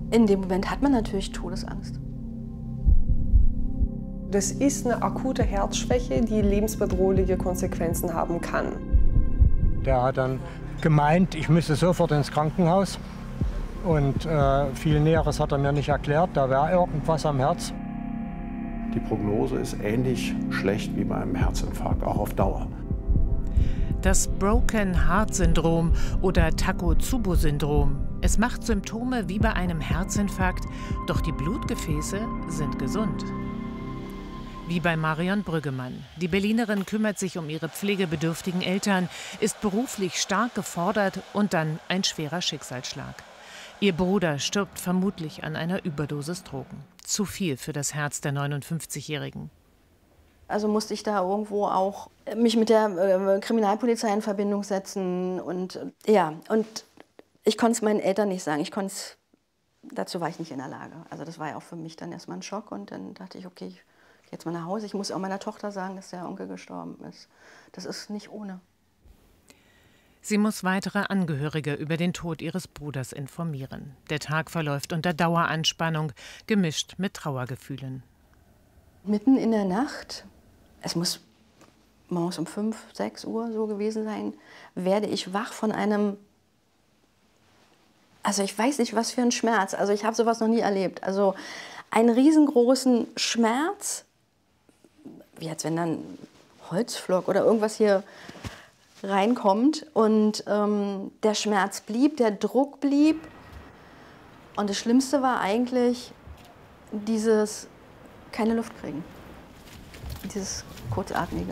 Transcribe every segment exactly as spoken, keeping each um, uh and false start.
In dem Moment hat man natürlich Todesangst. Das ist eine akute Herzschwäche, die lebensbedrohliche Konsequenzen haben kann. Der hat dann gemeint, ich müsse sofort ins Krankenhaus. Und äh, viel Näheres hat er mir nicht erklärt, da wäre irgendwas am Herz. Die Prognose ist ähnlich schlecht wie bei einem Herzinfarkt, auch auf Dauer. Das Broken Heart Syndrom oder Takotsubo-Syndrom. Es macht Symptome wie bei einem Herzinfarkt, doch die Blutgefäße sind gesund. Wie bei Marion Brüggemann. Die Berlinerin kümmert sich um ihre pflegebedürftigen Eltern, ist beruflich stark gefordert und dann ein schwerer Schicksalsschlag. Ihr Bruder stirbt vermutlich an einer Überdosis Drogen. Zu viel für das Herz der neunundfünfzigjährigen. Also musste ich da irgendwo auch mich mit der äh, Kriminalpolizei in Verbindung setzen. Und äh, ja, und ich konnte es meinen Eltern nicht sagen. Ich konnte es, dazu war ich nicht in der Lage. Also das war ja auch für mich dann erstmal ein Schock. Und dann dachte ich, okay, ich gehe jetzt mal nach Hause. Ich muss auch meiner Tochter sagen, dass der Onkel gestorben ist. Das ist nicht ohne. Sie muss weitere Angehörige über den Tod ihres Bruders informieren. Der Tag verläuft unter Daueranspannung, gemischt mit Trauergefühlen. Mitten in der Nacht, es muss morgens um fünf, sechs Uhr so gewesen sein, werde ich wach von einem, also ich weiß nicht, was für ein Schmerz. Also ich habe sowas noch nie erlebt. Also einen riesengroßen Schmerz, wie als wenn dann Holzflock oder irgendwas hier reinkommt. Und ähm, der Schmerz blieb, der Druck blieb. Und das Schlimmste war eigentlich dieses keine Luft kriegen, dieses kurzatmige.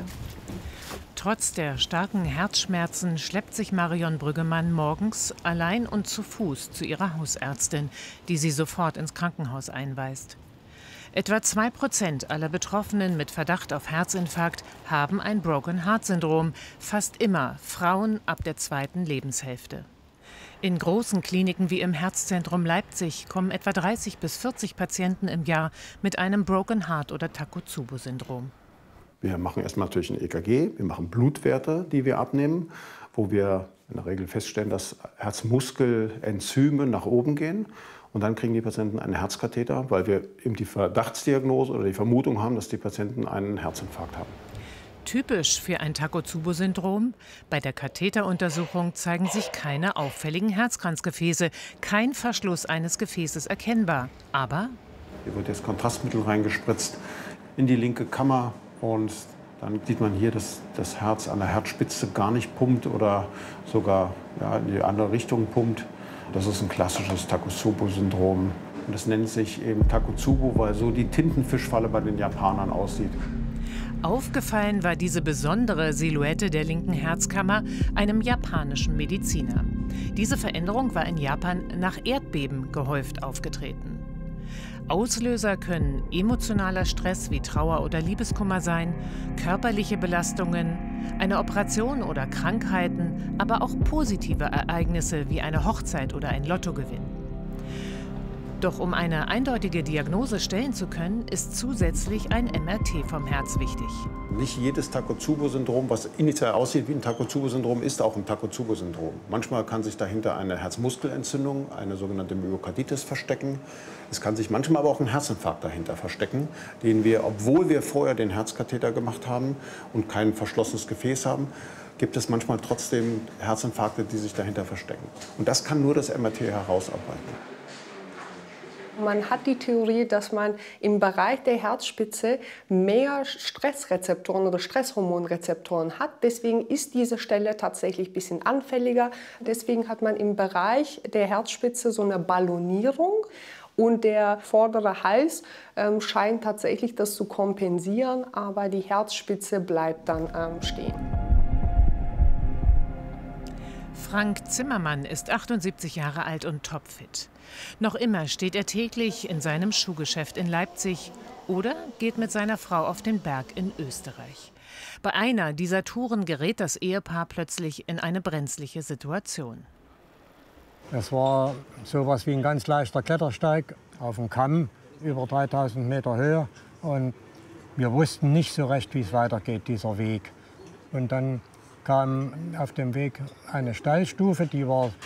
Trotz der starken Herzschmerzen schleppt sich Marion Brüggemann morgens allein und zu Fuß zu ihrer Hausärztin, die sie sofort ins Krankenhaus einweist. Etwa zwei Prozent aller Betroffenen mit Verdacht auf Herzinfarkt haben ein Broken Heart Syndrom, fast immer Frauen ab der zweiten Lebenshälfte. In großen Kliniken wie im Herzzentrum Leipzig kommen etwa dreißig bis vierzig Patienten im Jahr mit einem Broken Heart oder Takotsubo-Syndrom. Wir machen erstmal natürlich ein E K G, wir machen Blutwerte, die wir abnehmen, wo wir in der Regel feststellen, dass Herzmuskelenzyme nach oben gehen. Und dann kriegen die Patienten einen Herzkatheter, weil wir eben die Verdachtsdiagnose oder die Vermutung haben, dass die Patienten einen Herzinfarkt haben. Typisch für ein Takotsubo-Syndrom: Bei der Katheteruntersuchung zeigen sich keine auffälligen Herzkranzgefäße, kein Verschluss eines Gefäßes erkennbar. Aber hier wird jetzt Kontrastmittel reingespritzt in die linke Kammer und dann sieht man hier, dass das Herz an der Herzspitze gar nicht pumpt oder sogar ja, in die andere Richtung pumpt. Das ist ein klassisches Takotsubo-Syndrom. Und das nennt sich eben Takotsubo, weil so die Tintenfischfalle bei den Japanern aussieht. Aufgefallen war diese besondere Silhouette der linken Herzkammer einem japanischen Mediziner. Diese Veränderung war in Japan nach Erdbeben gehäuft aufgetreten. Auslöser können emotionaler Stress wie Trauer oder Liebeskummer sein, körperliche Belastungen, eine Operation oder Krankheiten, aber auch positive Ereignisse wie eine Hochzeit oder ein Lottogewinn. Doch um eine eindeutige Diagnose stellen zu können, ist zusätzlich ein M R T vom Herz wichtig. Nicht jedes Takotsubo-Syndrom, was initial aussieht wie ein Takotsubo-Syndrom, ist auch ein Takotsubo-Syndrom. Manchmal kann sich dahinter eine Herzmuskelentzündung, eine sogenannte Myokarditis verstecken. Es kann sich manchmal aber auch ein Herzinfarkt dahinter verstecken, den wir, obwohl wir vorher den Herzkatheter gemacht haben und kein verschlossenes Gefäß haben, gibt es manchmal trotzdem Herzinfarkte, die sich dahinter verstecken. Und das kann nur das M R T herausarbeiten. Man hat die Theorie, dass man im Bereich der Herzspitze mehr Stressrezeptoren oder Stresshormonrezeptoren hat. Deswegen ist diese Stelle tatsächlich ein bisschen anfälliger. Deswegen hat man im Bereich der Herzspitze so eine Ballonierung. Und der vordere Hals ähm, scheint tatsächlich das zu kompensieren, aber die Herzspitze bleibt dann ähm, stehen. Frank Zimmermann ist achtundsiebzig Jahre alt und topfit. Noch immer steht er täglich in seinem Schuhgeschäft in Leipzig oder geht mit seiner Frau auf den Berg in Österreich. Bei einer dieser Touren gerät das Ehepaar plötzlich in eine brenzliche Situation. Es war so etwas wie ein ganz leichter Klettersteig auf dem Kamm, über dreitausend Meter Höhe. Und wir wussten nicht so recht, wie es weitergeht, dieser Weg. Und dann kam auf dem Weg eine Steilstufe, die war